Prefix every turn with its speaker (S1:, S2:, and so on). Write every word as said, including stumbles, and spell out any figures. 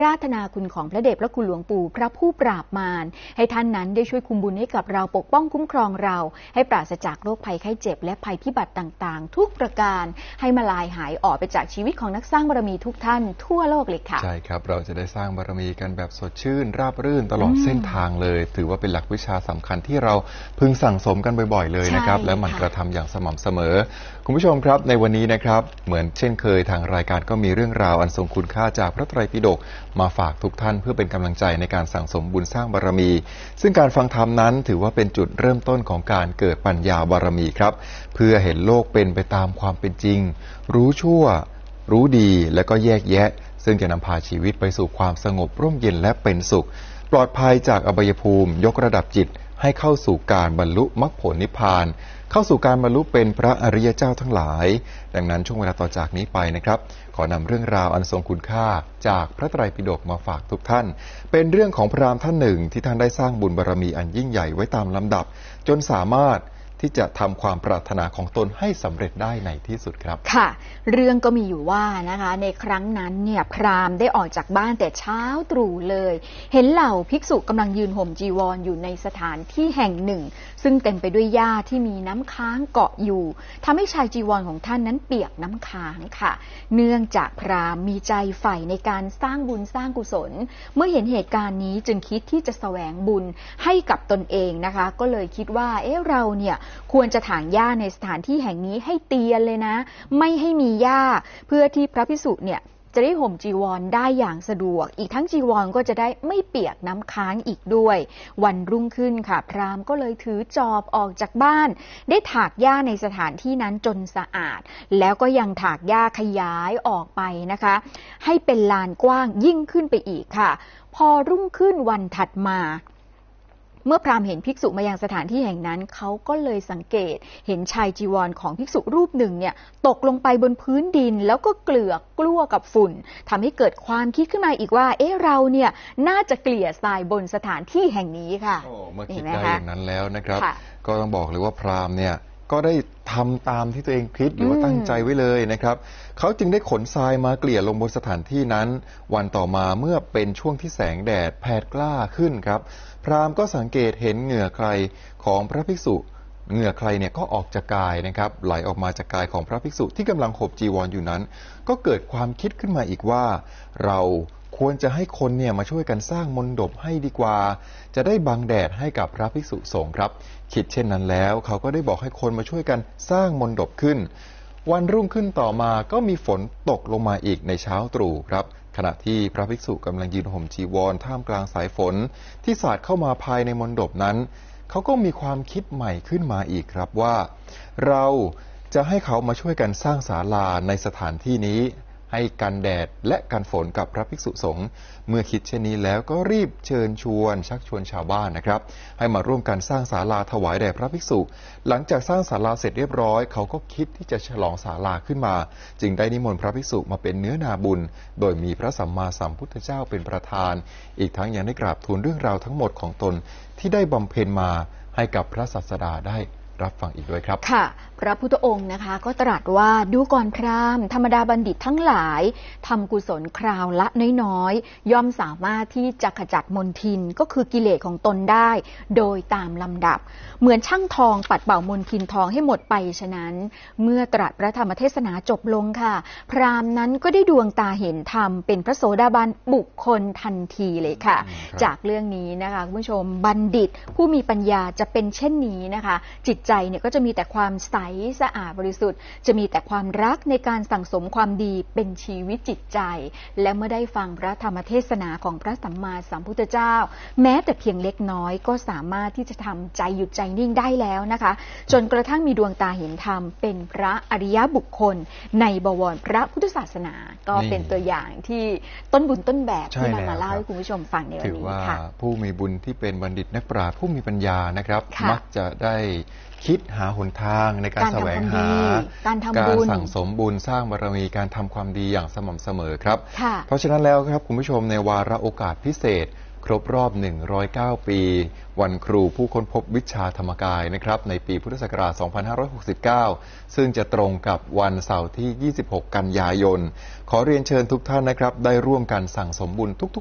S1: ราธนาคุณของพระเดชพระคุณหลวงปู่พระผู้ปราบมารให้ท่านนั้นได้ช่วยคุมบุญให้กับเราปกป้องคุ้มครองเราให้ปราศจากโรคภัยไข้เจ็บและภัยพิบัติต่างๆทุกประการให้มาลายหายออกไปจากชีวิตของนักสร้างบารมีทุกท่านทั่วโลกเลยค่ะ
S2: ใช่ครับเราจะได้สร้างบารมีกันแบบสดชื่นราบรื่นตลอดเส้นทางเลยถือว่าเป็นหลักวิชาสำคัญที่เราพึงสั่งสมกันบ่อยๆเลยนะครับและหมั่นกระทำอย่างสม่ำเสมอคุณผู้ชมครับในวันนี้นะครับเหมือนเช่นเคยทางรายการก็มีเรื่องราวอันทรงคุณค่าจากพระไตรปิฎกมาฝากทุกท่านเพื่อเป็นกำลังใจในการสั่งสมบุญสร้างบารมีซึ่งการฟังธรรมนั้นถือว่าเป็นจุดเริ่มต้นของการเกิดปัญญาบารมีครับเพื่อเห็นโลกเป็นไปตามความเป็นจริงรู้ชั่วรู้ดีและก็แยกแยะซึ่งจะนำพาชีวิตไปสู่ความสงบร่มเย็นและเป็นสุขปลอดภัยจากอบายภูมิยกระดับจิตให้เข้าสู่การบรรลุมรรคผลนิพพานเข้าสู่การบรรลุเป็นพระอริยเจ้าทั้งหลายดังนั้นช่วงเวลาต่อจากนี้ไปนะครับขอนำเรื่องราวอันทรงคุณค่าจากพระไตรปิฎกมาฝากทุกท่านเป็นเรื่องของพราหมณ์ท่านหนึ่งที่ท่านได้สร้างบุญบารมีอันยิ่งใหญ่ไว้ตามลำดับจนสามารถที่จะทำความปรารถนาของตนให้สำเร็จได้ในที่สุดครับ
S1: ค่ะเรื่องก็มีอยู่ว่านะคะในครั้งนั้นเนี่ยพราหมณ์ได้ออกจากบ้านแต่เช้าตรู่เลยเห็นเหล่าภิกษุกำลังยืนห่มจีวร อยู่ในสถานที่แห่งหนึ่งซึ่งเต็มไปด้วยหญ้าที่มีน้ำค้างเกาะอยู่ทำให้ชายจีวรของท่านนั้นเปียกน้ำค้างค่ะเนื่องจากพราหมณ์มีใจใฝ่ในการสร้างบุญสร้างกุศลเมื่อเห็นเหตุการณ์นี้จึงคิดที่จะแสวงบุญให้กับตนเองนะคะก็เลยคิดว่าเอ๊ะเราเนี่ยควรจะถางหญ้าในสถานที่แห่งนี้ให้เตียนเลยนะไม่ให้มีหญ้าเพื่อที่พระภิกษุเนี่ยจะได้ห่มจีวรได้อย่างสะดวกอีกทั้งจีวรก็จะได้ไม่เปียกน้ำค้างอีกด้วยวันรุ่งขึ้นค่ะพราหมณ์ก็เลยถือจอบออกจากบ้านได้ถากหญ้าในสถานที่นั้นจนสะอาดแล้วก็ยังถากหญ้าขยายออกไปนะคะให้เป็นลานกว้างยิ่งขึ้นไปอีกค่ะพอรุ่งขึ้นวันถัดมาเมื่อพราหมณ์เห็นภิกษุมายังสถานที่แห่งนั้นเขาก็เลยสังเกตเห็นชายจีวรของภิกษุรูปหนึ่งเนี่ยตกลงไปบนพื้นดินแล้วก็เกลือกกลั้วกับฝุ่นทำให้เกิดความคิดขึ้นมาอีกว่าเอ๊ะเราเนี่ยน่าจะเกลี่ยทรายบนสถานที่แห่งนี้ค่ะ
S2: โอ้เมื่อคิดได้อย่างนั้นแล้วนะครับก็ต้องบอกเลยว่าพราหมณ์เนี่ยก็ได้ทำตามที่ตัวเองคิดหรือว่าตั้งใจไว้เลยนะครับเขาจึงได้ขนทรายมาเกลี่ยลงบนสถานที่นั้นวันต่อมาเมื่อเป็นช่วงที่แสงแดดแผดกล้าขึ้นครับพราหมณ์ก็สังเกตเห็นเหงื่อใครของพระภิกษุเหงื่อใครเนี่ยก็ออกจากกายนะครับไหลออกมาจากกายของพระภิกษุที่กำลังห่มจีวร อ, อยู่นั้นก็เกิดความคิดขึ้นมาอีกว่าเราควรจะให้คนเนี่ยมาช่วยกันสร้างมณฑปให้ดีกว่าจะได้บังแดดให้กับพระภิกษุสงฆ์ครับคิดเช่นนั้นแล้วเขาก็ได้บอกให้คนมาช่วยกันสร้างมณฑปขึ้นวันรุ่งขึ้นต่อมาก็มีฝนตกลงมาอีกในเช้าตรู่ครับขณะที่พระภิกษุกำลังยืนห่มจีวรท่ามกลางสายฝนที่สาดเข้ามาภายในมณฑปนั้นเขาก็มีความคิดใหม่ขึ้นมาอีกครับว่าเราจะให้เขามาช่วยกันสร้างศาลาในสถานที่นี้ให้กันแดดและกันฝนกับพระภิกษุสงฆ์เมื่อคิดเช่นนี้แล้วก็รีบเชิญชวนชักชวนชาวบ้านนะครับให้มาร่วมกันสร้างศาลาถวายแด่พระภิกษุหลังจากสร้างศาลาเสร็จเรียบร้อยเขาก็คิดที่จะฉลองศาลาขึ้นมาจึงได้นิมนต์พระภิกษุมาเป็นเนื้อนาบุญโดยมีพระสัมมาสัมพุทธเจ้าเป็นประธานอีกทั้งยังได้กราบทูลเรื่องราวทั้งหมดของตนที่ได้บำเพ็ญมาให้กับพระศาสดาได้รับฟังอีกด้วยครับ
S1: ค่ะพระพุทธองค์นะคะก็ตรัสว่าดูก่อนพราหมณ์ธรรมดาบัณฑิตทั้งหลายทำกุศลคราวละน้อยๆย่อมสามารถที่จะขจัดมลทินก็คือกิเลสของตนได้โดยตามลำดับเหมือนช่างทองปัดเป่ามลทินทองให้หมดไปฉะนั้นเมื่อตรัสพระธรรมเทศนาจบลงค่ะพราหมณ์นั้นก็ได้ดวงตาเห็นธรรมเป็นพระโสดาบันบุคคลทันทีเลยค่ะจากเรื่องนี้นะคะคุณผู้ชมบัณฑิตผู้มีปัญญาจะเป็นเช่นนี้นะคะจิตใจเนี่ยก็จะมีแต่ความใสสะอาดบริสุทธิ์จะมีแต่ความรักในการสั่งสมความดีเป็นชีวิตจิตใจและเมื่อได้ฟังพระธรรมเทศนาของพระสัมมาสัมพุทธเจ้าแม้แต่เพียงเล็กน้อยก็สามารถที่จะทำใจหยุดใจนิ่งได้แล้วนะคะจนกระทั่งมีดวงตาเห็นธรรมเป็นพระอริยบุคคลในบวรพระพุทธศาสนาก็เป็นตัวอย่างที่ต้นบุญต้นแบบที่นำมาเล่าให้คุณผู้ชมฟังในวันนี้ค่ะถือว่า
S2: ผู้มีบุญที่เป็นบัณฑิตนักปราชญ์ผู้มีปัญญานะครับมักจะได้คิดหาหนทางในการแสวงหา
S1: การทำ
S2: การ
S1: บุญ
S2: สั่งสมบุญสร้างบารมีการทำความดีอย่างสม่ำเสมอครับเพราะฉะนั้นแล้วครับคุณผู้ชมในวาระโอกาสพิเศษครบรอบ หนึ่งร้อยเก้า ปี วันครูผู้ค้นพบวิชาธรรมกายนะครับในปีพุทธศักราช สองพันห้าร้อยหกสิบเก้า ซึ่งจะตรงกับวันเสาร์ที่ ยี่สิบหก กันยายน ขอเรียนเชิญทุกท่านนะครับได้ร่วมกันสั่งสมบุญทุกๆ